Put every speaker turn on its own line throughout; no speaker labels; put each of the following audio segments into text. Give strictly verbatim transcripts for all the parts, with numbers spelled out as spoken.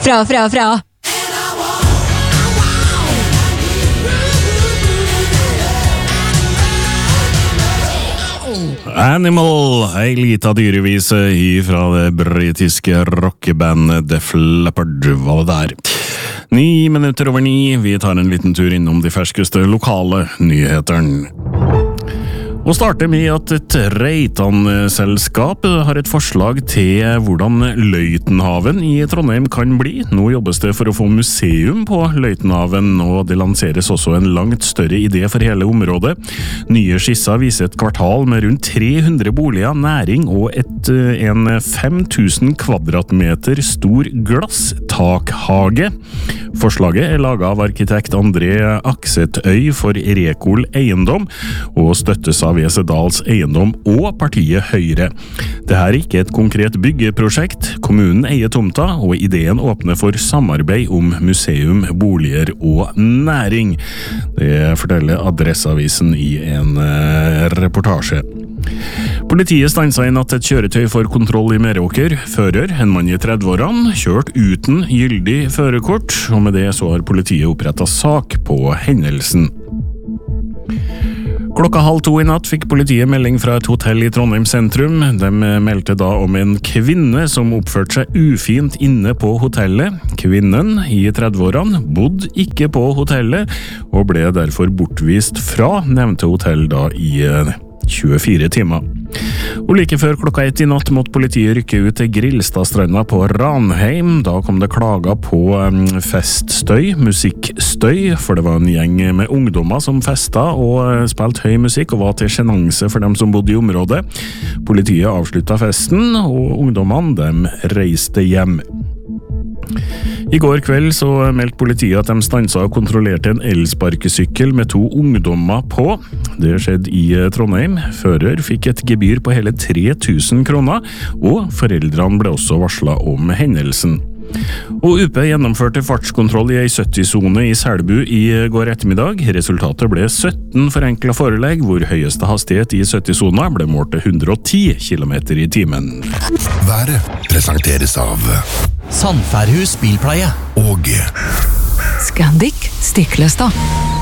Fra, fra, fra.
Animal, ei lita dyrevise fra det britiske rockebandet Def Leppard, var det der. Ni minutter over ni, vi tar en liten tur innom de ferskeste lokale nyheterne. Og starter med at et Reitan-selskap har et forslag til hvordan Løitenhaven i Trondheim kan bli. Nå jobbes det for å få museum på Løitenhaven, og det lanseres også en langt større idé for hele området. Nye skisser viser et kvartal med rundt tre hundre boliger, næring og et, en fem tusen kvadratmeter stor glassstakhage. Forslaget er laget av arkitekt André Aksetøy for Rekol Eiendom, og støttes av Vesedals Eiendom og partiet Høyre. Dette er ikke et konkret byggeprosjekt. Kommunen eier tomta, og ideen åpner for samarbeid om museum, boliger og næring. Det forteller Adresseavisen i en eh, reportasje. Politiet stanset inn at et kjøretøy for kontroll i Meråker. Fører, en mann i tredve-årene, kjørt uten gyldig førerkort, og med det så har politiet opprettet sak på hendelsen. Klokka halv to i natt fikk politiet melding fra et hotell i Trondheim sentrum. De meldte da om en kvinne som oppførte seg ufint inne på hotellet. Kvinnen i tredve-årene bodde ikke på hotellet, og ble derfor bortvist fra nevnte hotell da i tjuefire timer. Og like før klokka ett i natt måtte politiet rykke ut til Grillstadstranda på Ranheim. Da kom det klager på feststøy, musikkstøy, for det var en gjeng med ungdommer som festet og spilte høy musikk og var til sjenanse for dem som bodde i området. Politiet avsluttet festen, og ungdommene dem reiste hjem. I går kveld så meldte politiet at de stanset og kontrollerte en elsparkesykkel med to ungdommer på. Det skjedde i Trondheim. Fører fikk et gebyr på hele tre tusen kroner, og foreldrene ble også varslet om hendelsen. Og U P gjennomførte fartskontroll i ei sytti-sone i Selbu i går ettermiddag. Resultatet ble sytten forenklet forelegg, hvor høyeste hastighet i sytti-sona ble målt til hundre og ti kilometer i timen.
Været presenteres av
Sandfærhus bilpleie
og
Scandic Stiklestad.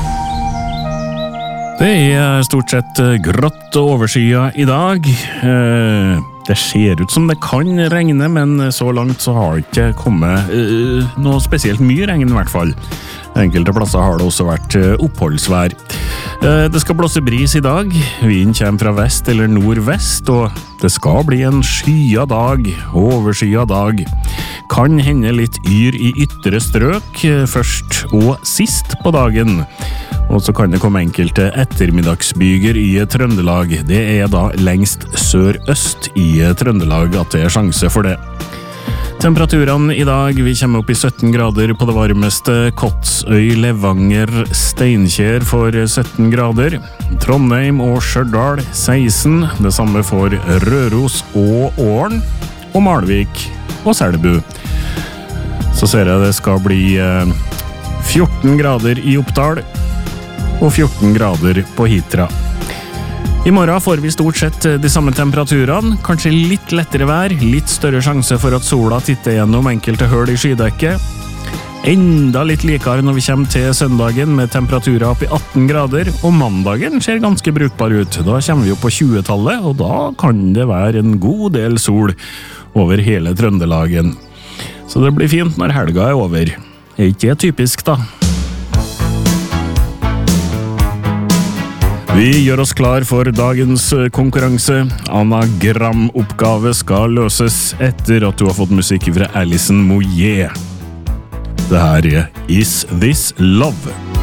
Det er stort sett grått og overskyet i dag. Det ser ut som det kan regne, men så langt så har det ikke kommet noe spesielt mye regn i hvert fall. Enkelte plasser har det også vært oppholdsvær. Det skal blåse bris i dag. Vinden kommer fra vest eller nordvest, og det skal bli en skyet dag, overskyet dag. Kan hende litt yr i ytre strøk, først og sist på dagen. Og så kan det komme enkelte ettermiddagsbyger i Trøndelag. Det er da lengst sør-øst i Trøndelag at det er sjanse for det. Temperaturene i dag, vi kommer opp i sytten grader på det varmeste. Kotsøy, Levanger, Steinkjer for sytten grader. Trondheim og Stjørdal seksten. Det samme for Røros og Åren. Og Malvik og Selbu. Så ser jeg det skal bli fjorten grader i Oppdal og fjorten grader på Hitra. I morgen får vi stort sett de samme temperaturene, kanskje litt lettere vær, litt større sjanse for at sola titter gjennom enkelte høl i skydekket. Enda litt likere når vi kommer til søndagen med temperaturer opp i atten grader, og mandagen ser ganske brukbar ut. Da kommer vi opp på tjue-tallet, og da kan det være en god del sol over hele Trøndelagen. Så det blir fint når helga er over. Er ikke det typisk da? Vi gjør oss klar for dagens konkurranse. Anagramoppgave skal løses etter at du har fått musikk fra Alison Moyet. Det her er Is This Love?